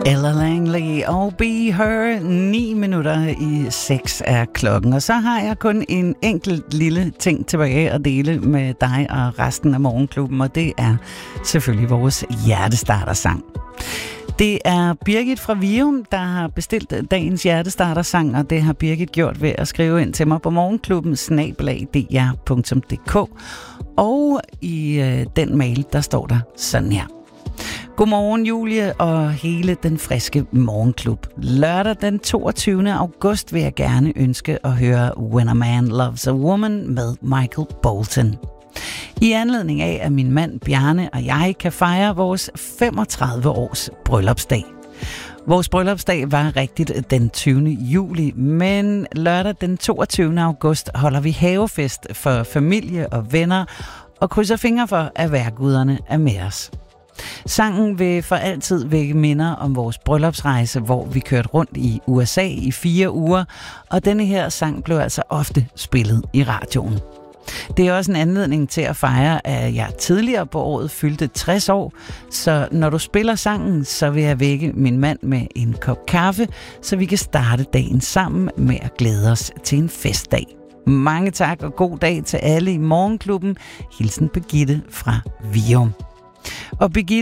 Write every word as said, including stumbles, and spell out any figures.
Ella Langley og Be Her. Ni minutter i seks er klokken. Og så har jeg kun en enkelt lille ting tilbage at dele med dig og resten af Morgenklubben, og det er selvfølgelig vores hjertestartersang. Det er Birgit fra Virum, der har bestilt dagens hjertestartersang, og det har Birgit gjort ved at skrive ind til mig på morgenklubben snabel-a d r punktum d k. Og i øh, den mail, der står der sådan her. Godmorgen Julie og hele den friske morgenklub. Lørdag den toogtyvende august vil jeg gerne ønske at høre When a Man Loves a Woman med Michael Bolton. I anledning af, at min mand Bjarne og jeg kan fejre vores femogtredive års bryllupsdag. Vores bryllupsdag var rigtigt den tyvende juli, men lørdag den toogtyvende august holder vi havefest for familie og venner og krydser fingre for, at vejrguderne er med os. Sangen vil for altid vække minder om vores bryllupsrejse, hvor vi kørte rundt i U S A i fire uger, og denne her sang blev altså ofte spillet i radioen. Det er også en anledning til at fejre, at jeg tidligere på året fyldte tres år, så når du spiller sangen, så vil jeg vække min mand med en kop kaffe, så vi kan starte dagen sammen med at glæde os til en festdag. Mange tak og god dag til alle i Morgenklubben. Hilsen Birgitte fra Virum. Og Birgitte